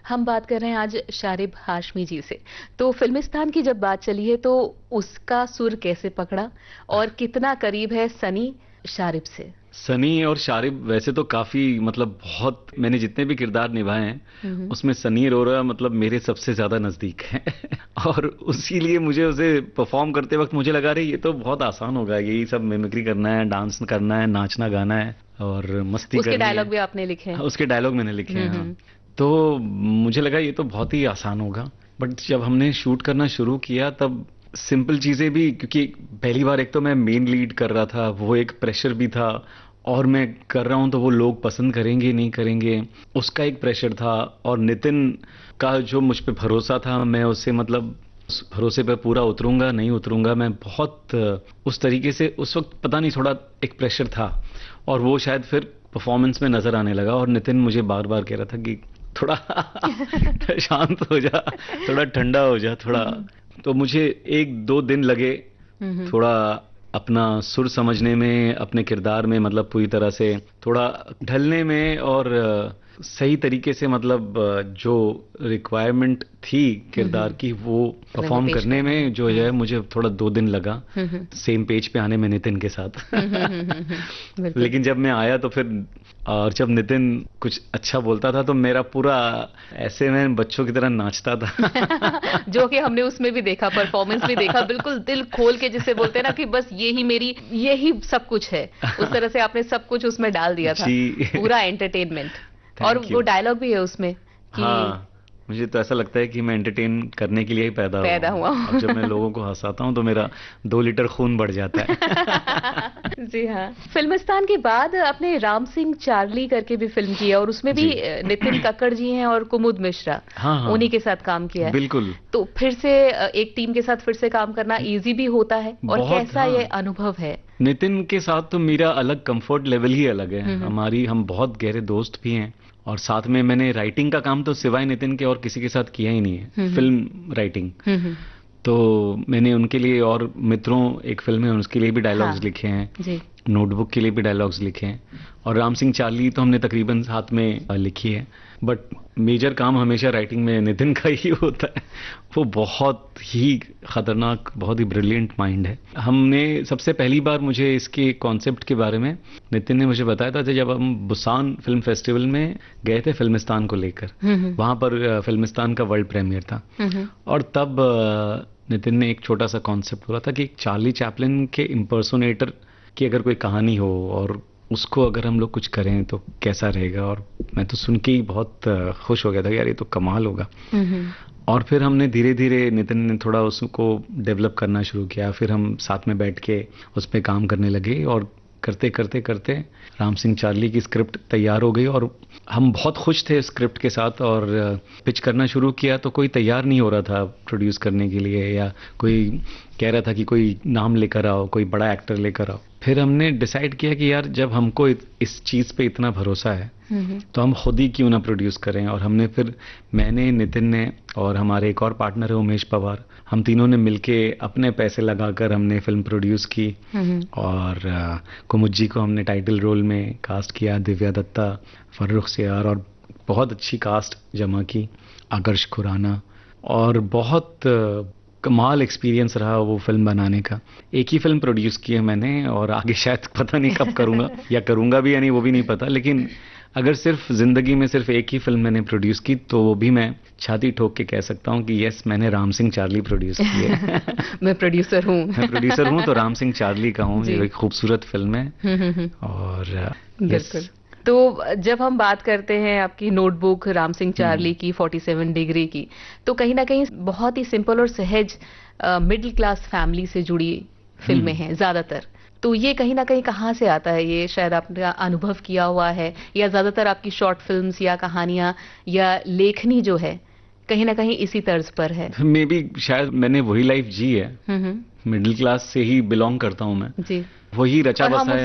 हम बात कर रहे हैं आज शारिब हाशमी जी से। तो फिल्मिस्तान की जब बात चली है तो उसका सुर कैसे पकड़ा और कितना करीब है सनी शारिब से? सनी और शारिब वैसे तो काफी मतलब बहुत मैंने जितने भी किरदार निभाए हैं हम्म। उसमें सनी अरोरा मतलब मेरे सबसे ज्यादा नजदीक है और उसी लिए मुझे उसे परफॉर्म करते वक्त मुझे लगा रही ये तो बहुत आसान होगा, यही सब मिमिक्री करना है, डांस करना है, नाचना गाना है और मस्ती उसके करनी डायलॉग है। भी आपने लिखे हैं? हाँ, उसके डायलॉग मैंने लिखे हैं। हाँ, हम्म। तो मुझे लगा ये तो बहुत ही आसान होगा, बट जब हमने शूट करना शुरू किया तब सिंपल चीजें भी, क्योंकि पहली बार एक तो मैं मेन लीड कर रहा था, वो एक प्रेशर भी था और मैं कर रहा हूं तो वो लोग पसंद करेंगे नहीं करेंगे उसका एक प्रेशर था, और नितिन का जो मुझ पे भरोसा था, मैं उससे मतलब उस भरोसे पे पूरा उतरूंगा नहीं उतरूंगा, मैं बहुत उस तरीके से उस वक्त पता नहीं थोड़ा एक प्रेशर था और वो शायद फिर परफॉर्मेंस में नजर आने लगा। और नितिन मुझे बार बार कह रहा था कि थोड़ा शांत हो जा, थोड़ा ठंडा हो जा थोड़ा। हम्म। तो मुझे एक दो दिन लगे हम्म। थोड़ा अपना सुर समझने में, अपने किरदार में मतलब पूरी तरह से थोड़ा ढलने में और सही तरीके से मतलब जो रिक्वायरमेंट थी किरदार की वो वो परफॉर्म पेश करने करने में। में जो है मुझे थोड़ा 2 दिन लगा हम्म। सेम पेज पे आने में नितिन के साथ। बिल्कुल। लेकिन जब मैं आया तो फिर, और जब नितिन कुछ अच्छा बोलता था तो मेरा पूरा ऐसे में बच्चों की तरह नाचता था। जो कि हमने उसमें भी देखा, परफॉर्मेंस भी देखा, बिल्कुल दिल खोल के जिसे बोलते हैं ना कि बस यही सब कुछ है, उस तरह से आपने सब कुछ उसमें डाल दिया था, जी। पूरा एंटरटेनमेंट। और थैंक वो यू। डायलॉग भी है उसमें कि हाँ, मुझे तो ऐसा लगता है कि मैं एंटरटेन करने के लिए ही पैदा हुआ पैदा हूँ, हुआ और जब मैं हूँ। लोगों को हंसाता हूँ तो मेरा 2 लीटर खून बढ़ जाता है। जी हाँ। फिल्मिस्तान के बाद आपने राम सिंह चार्ली करके भी फिल्म की है और उसमें भी जी। नितिन कक्कड़ जी हैं और कुमुद मिश्रा, हाँ उन्हीं हाँ, के साथ काम किया है। बिल्कुल। तो फिर से एक टीम के साथ फिर से काम करना इजी भी होता है, और बहुत, कैसा ये हाँ। अनुभव है? नितिन के साथ तो मेरा अलग कंफर्ट लेवल ही अलग है, हम्म। हम बहुत गहरे दोस्त भी हैं। और साथ में मैंने राइटिंग का काम तो सिवाय नितिन के और किसी के साथ किया ही नहीं है, हम्म। Film writing. हम्म। तो मैंने उनके लिए और मित्रों एक फिल्म है उसके लिए भी डायलॉग्स हाँ लिखे हैं, जी। नोटबुक के लिए भी डायलॉग्स लिखे हैं, और राम सिंह चार्ली तो हमने तकरीबन साथ में लिखी है। बट मेजर काम हमेशा राइटिंग में नितिन का ही होता है। वो बहुत ही खतरनाक, बहुत ही ब्रिलियंट माइंड है। हमने सबसे पहली बार मुझे इसके कॉन्सेप्ट के बारे में नितिन ने मुझे बताया था जब हम बुसान फिल्म फेस्टिवल में गए थे फिल्मिस्तान को लेकर। हम्म। वहां पर फिल्मिस्तान का वर्ल्ड प्रीमियर था, हम्म। और तब नितिन ने एक छोटा सा कॉन्सेप्ट बोला था कि चार्ली चैपलिन के इम्पर्सोनेटर की अगर कोई कहानी हो और उसको अगर हम लोग कुछ करें तो कैसा रहेगा। और मैं तो सुन के ही बहुत खुश हो गया था, यार ये तो कमाल होगा। हम्म। और फिर हमने धीरे धीरे, नितिन ने थोड़ा उसको डेवलप करना शुरू किया, फिर हम साथ में बैठ के उस पर काम करने लगे, और करते करते करते राम सिंह चार्ली की स्क्रिप्ट तैयार हो गई। और हम बहुत खुश थे स्क्रिप्ट के साथ, और पिच करना शुरू किया तो कोई तैयार नहीं हो रहा था प्रोड्यूस करने के लिए, या कोई कह रहा था कि कोई नाम लेकर आओ, कोई बड़ा एक्टर लेकर आओ। फिर हमने डिसाइड किया कि यार जब हमको इस चीज़ पे इतना भरोसा है तो हम खुद ही क्यों ना प्रोड्यूस करें। और हमने फिर, मैंने, नितिन ने और हमारे एक और पार्टनर है उमेश पवार, हम तीनों ने मिलके अपने पैसे लगाकर हमने फिल्म प्रोड्यूस की। हम्म। और कुमुद जी को हमने टाइटल रोल में कास्ट किया, दिव्या दत्ता, फर्रुख सियार, और बहुत अच्छी कास्ट जमा की, आकर्ष खुराना। और बहुत कमाल एक्सपीरियंस रहा वो फिल्म बनाने का। एक ही फिल्म प्रोड्यूस की है मैंने, और आगे शायद पता नहीं कब करूंगा या करूंगा भी या नहीं वो भी नहीं पता, लेकिन अगर सिर्फ जिंदगी में सिर्फ एक ही फिल्म मैंने प्रोड्यूस की तो वो भी मैं छाती ठोक के कह सकता हूँ कि यस, मैंने राम सिंह चार्ली प्रोड्यूस की है। मैं प्रोड्यूसर हूँ। मैं प्रोड्यूसर हूँ तो राम सिंह चार्ली का हूँ। जी। ये एक खूबसूरत फिल्म है। और बिल्कुल। तो जब हम बात करते हैं आपकी नोटबुक राम सिंह चार्ली की 47 डिग्री की, तो कहीं ना कहीं बहुत ही सिंपल और सहज मिडिल क्लास फैमिली से जुड़ी फिल्में हैं ज्यादातर। तो ये कहीं ना कहीं कहाँ से आता है? ये शायद आपने अनुभव किया हुआ है, या ज्यादातर आपकी शॉर्ट फिल्म्स या कहानियां या लेखनी जो है कहीं ना कहीं इसी तर्ज पर है? मे बी शायद मैंने वही लाइफ जी है, हम्म। मिडिल क्लास से ही बिलोंग करता हूँ मैं, जी। वही रचा और हम बसा है।